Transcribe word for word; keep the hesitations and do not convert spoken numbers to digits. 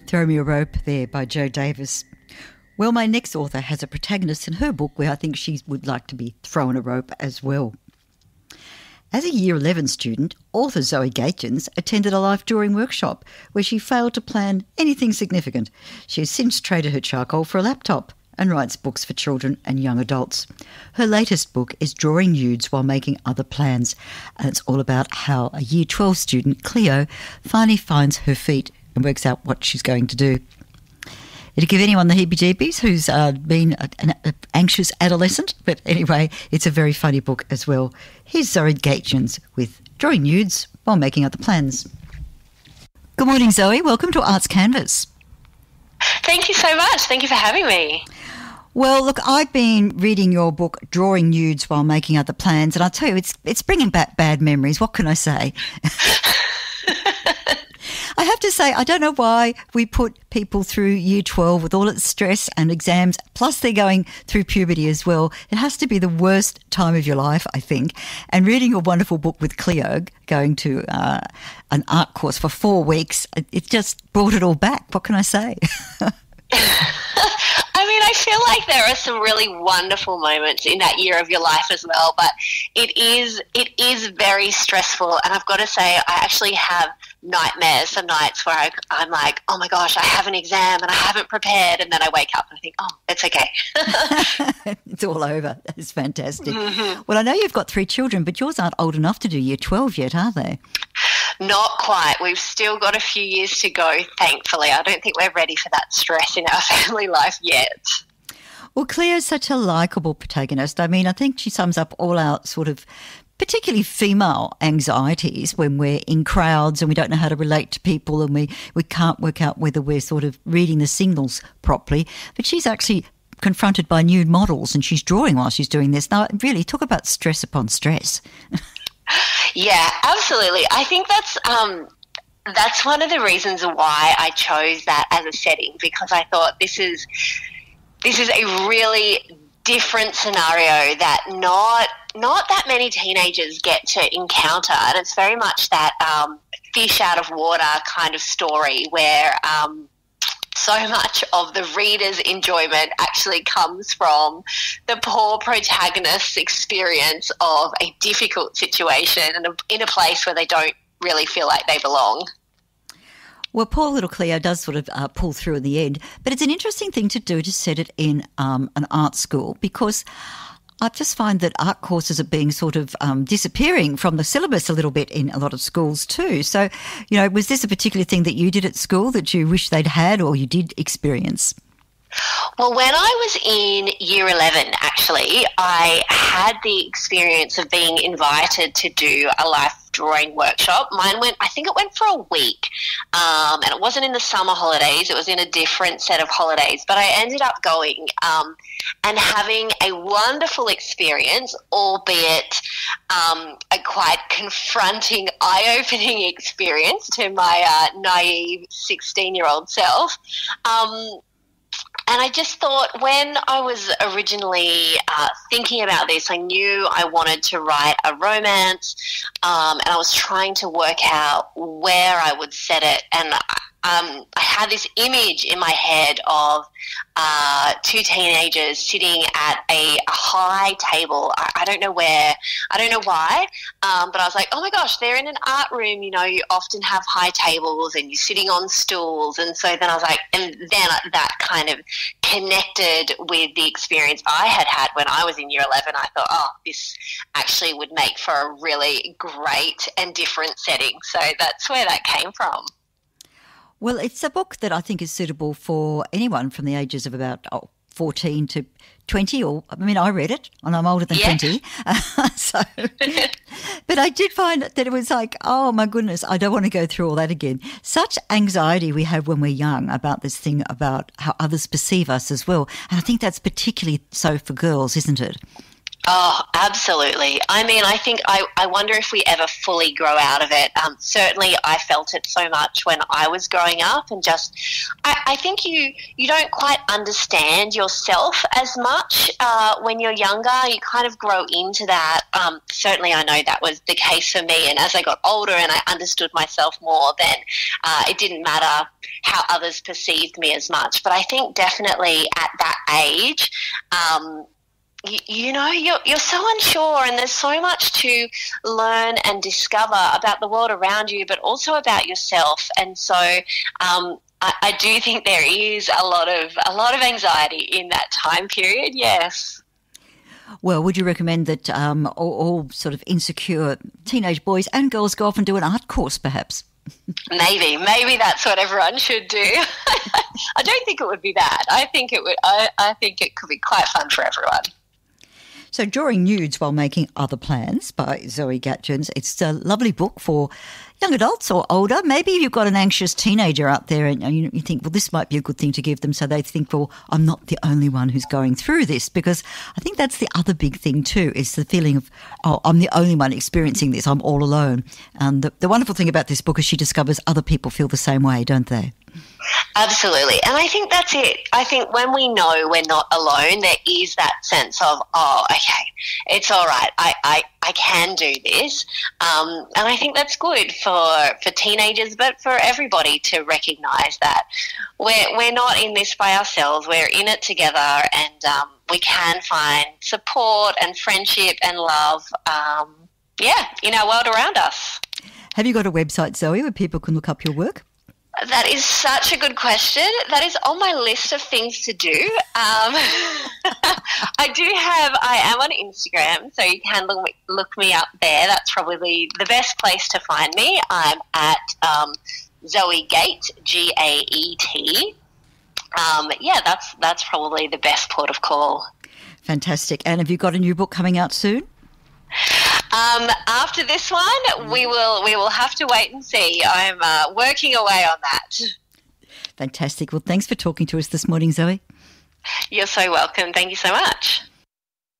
Throw Me a Rope there by Jo Davis. Well, my next author has a protagonist in her book where I think she would like to be thrown a rope as well. As a Year eleven student, author Zoe Gaetjens attended a life drawing workshop where she failed to plan anything significant. She has since traded her charcoal for a laptop and writes books for children and young adults. Her latest book is Drawing Nudes While Making Other Plans, and it's all about how a Year twelve student, Cleo, finally finds her feet and works out what she's going to do. It'll give anyone the heebie-jeebies who's uh, been a, an a anxious adolescent, but anyway, it's a very funny book as well. Here's Zoe Gaetjens with Drawing Nudes While Making Other Plans. Good morning, Zoe. Welcome to Arts Canvas. Thank you so much. Thank you for having me. Well, look, I've been reading your book, Drawing Nudes While Making Other Plans, and I'll tell you, it's it's bringing back bad memories. What can I say? I have to say, I don't know why we put people through Year twelve with all its stress and exams, plus they're going through puberty as well. It has to be the worst time of your life, I think. And reading your wonderful book with Cleo, going to uh, an art course for four weeks, it, it just brought it all back. What can I say? I mean, I feel like there are some really wonderful moments in that year of your life as well, but it is it is very stressful. And I've got to say, I actually have nightmares some nights where I, I'm like, oh my gosh, I have an exam and I haven't prepared, and then I wake up and I think, oh, it's okay. It's all over. It's fantastic. Mm-hmm. Well, I know you've got three children, but yours aren't old enough to do Year twelve yet, are they? Not quite. We've still got a few years to go, thankfully. I don't think we're ready for that stress in our family life yet. Well, Cleo's such a likeable protagonist. I mean, I think she sums up all our sort of particularly female anxieties when we're in crowds and we don't know how to relate to people and we, we can't work out whether we're sort of reading the signals properly. But she's actually confronted by nude models and she's drawing while she's doing this. Now, really, talk about stress upon stress. Yeah, absolutely. I think that's um, that's one of the reasons why I chose that as a setting, because I thought this is this is a really different scenario that not not that many teenagers get to encounter, and it's very much that um, fish out of water kind of story where um, so much of the reader's enjoyment actually comes from the poor protagonist's experience of a difficult situation and in a place where they don't really feel like they belong. Well, poor little Cleo does sort of uh, pull through in the end, but it's an interesting thing to do to set it in um, an art school, because I just find that art courses are being sort of um, disappearing from the syllabus a little bit in a lot of schools too. So, you know, was this a particular thing that you did at school that you wish they'd had or you did experience? Well, when I was in Year eleven, actually, I had the experience of being invited to do a life drawing workshop. Mine went, I think it went for a week, um, and it wasn't in the summer holidays. It was in a different set of holidays, but I ended up going um, and having a wonderful experience, albeit um, a quite confronting, eye-opening experience to my uh, naive sixteen-year-old self. Um, And I just thought, when I was originally uh, thinking about this, I knew I wanted to write a romance, um, and I was trying to work out where I would set it. And um, I had this image in my head of uh, two teenagers sitting at a, a high table. I, I don't know where, I don't know why, um, but I was like, oh my gosh, they're in an art room. You know, you often have high tables and you're sitting on stools. And so then I was like, and then that kind of connected with the experience I had had when I was in Year eleven. I thought, oh, this actually would make for a really great and different setting. So that's where that came from. Well, it's a book that I think is suitable for anyone from the ages of about oh, fourteen to twenty, or I mean, I read it and I'm older than yeah. twenty. Uh, so, but I did find that it was like, oh my goodness, I don't want to go through all that again. Such anxiety we have when we're young about this thing about how others perceive us as well. And I think that's particularly so for girls, isn't it? Oh, absolutely. I mean, I think I, I wonder if we ever fully grow out of it. Um, certainly I felt it so much when I was growing up, and just I, I think you, you don't quite understand yourself as much uh, when you're younger. You kind of grow into that. Um, certainly I know that was the case for me, and as I got older and I understood myself more, then uh, it didn't matter how others perceived me as much. But I think definitely at that age, um, You, you know, you're, you're so unsure, and there's so much to learn and discover about the world around you, but also about yourself. And so um, I, I do think there is a lot of a lot of anxiety in that time period, yes. Well, would you recommend that um, all, all sort of insecure teenage boys and girls go off and do an art course, perhaps? Maybe, maybe that's what everyone should do. I don't think it would be bad. I think it would. I, I think it could be quite fun for everyone. So Drawing Nudes While Making Other Plans by Zoe Gatchins. It's a lovely book for young adults or older. Maybe you've got an anxious teenager out there and you, you think, well, this might be a good thing to give them, so they think, well, I'm not the only one who's going through this, because I think that's the other big thing too, is the feeling of, oh, I'm the only one experiencing this, I'm all alone. And the, the wonderful thing about this book is she discovers other people feel the same way, don't they? Absolutely. And I think that's it. I think when we know we're not alone, there is that sense of, oh, okay, it's all right. I, I, I can do this. Um, and I think that's good for, for teenagers, but for everybody to recognise that we're, we're not in this by ourselves. We're in it together, and um, we can find support and friendship and love, um, yeah, in our world around us. Have you got a website, Zoe, where people can look up your work? That is such a good question. That is on my list of things to do. Um, I do have, I am on Instagram, so you can look, look me up there. That's probably the best place to find me. I'm at um, Zoe Gate, G A E T. Um, yeah, that's, that's probably the best port of call. Fantastic. And have you got a new book coming out soon? Um, after this one, we will we will have to wait and see. I'm uh, working away on that. Fantastic. Well, thanks for talking to us this morning, Zoe. You're so welcome. Thank you so much.